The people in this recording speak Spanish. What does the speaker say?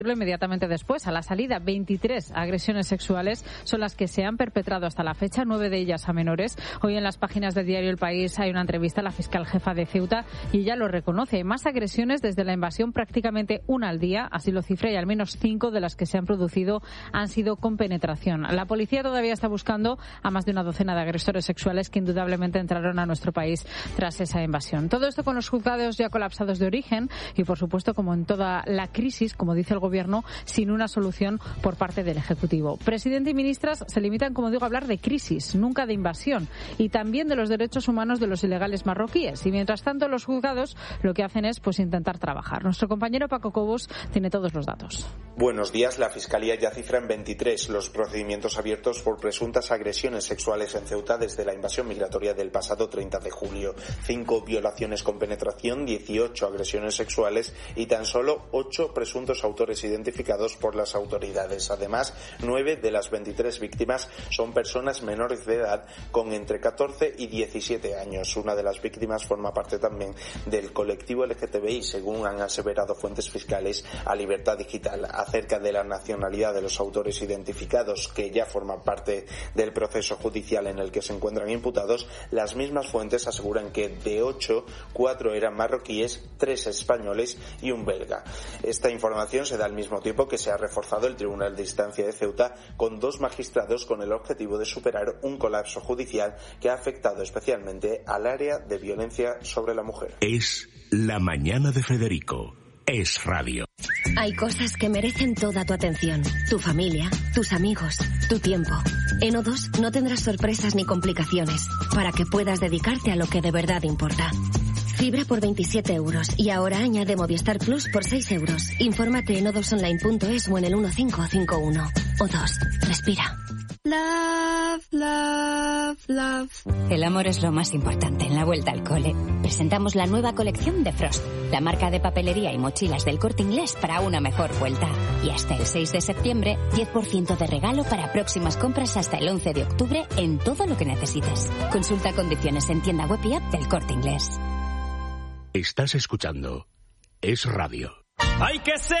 Inmediatamente después, a la salida, 23 agresiones sexuales son las que se han perpetrado hasta la fecha, 9 de ellas a menores. Hoy en las páginas del diario El País hay una entrevista a la fiscal jefa de Ceuta y ella lo reconoce. Hay más agresiones desde la invasión, prácticamente una al día, así lo cifra, y al menos 5 de las que se han producido han sido con penetración. La policía todavía está buscando a más de una docena de agresores sexuales que indudablemente entraron a nuestro país tras esa invasión. Todo esto con los juzgados ya colapsados de origen y, por supuesto, como en toda la crisis, como dice el Gobierno, sin una solución por parte del Ejecutivo. Presidente y ministras se limitan, como digo, a hablar de crisis, nunca de invasión, y también de los derechos humanos de los ilegales marroquíes. Y mientras tanto, los juzgados lo que hacen es intentar trabajar. Nuestro compañero Paco Cobos tiene todos los datos. Buenos días. La Fiscalía ya cifra en 23 los procedimientos abiertos por presuntas agresiones sexuales en Ceuta desde la invasión migratoria del pasado 30 de julio. 5 violaciones con penetración, 18 agresiones sexuales y tan solo 8 presuntos autores identificados por las autoridades. Además, 9 de las 23 víctimas son personas menores de edad con entre 14 y 17 años. Una de las víctimas forma parte también del colectivo LGTBI, según han aseverado fuentes fiscales a Libertad Digital. Acerca de la nacionalidad de los autores identificados, que ya forman parte del proceso judicial en el que se encuentran imputados, las mismas fuentes aseguran que de 8, 4 eran marroquíes, 3 españoles y un belga. Esta información se da al mismo tiempo que se ha reforzado el Tribunal de Instancia de Ceuta con 2 magistrados con el objetivo de superar un colapso judicial que ha afectado especialmente al área de violencia sobre la mujer. Es la mañana de Federico. Es radio. Hay cosas que merecen toda tu atención. Tu familia, tus amigos, tu tiempo. En O2 no tendrás sorpresas ni complicaciones para que puedas dedicarte a lo que de verdad importa. Fibra por 27 euros y ahora añade Movistar Plus por 6 euros. Infórmate en o2online.es o en el 1551. O2. Respira. Love, love, love. El amor es lo más importante en la vuelta al cole. Presentamos la nueva colección de Frost, la marca de papelería y mochilas del Corte Inglés para una mejor vuelta. Y hasta el 6 de septiembre, 10% de regalo para próximas compras hasta el 11 de octubre en todo lo que necesites. Consulta condiciones en tienda web y app del Corte Inglés. Estás escuchando Es Radio. Hay que ser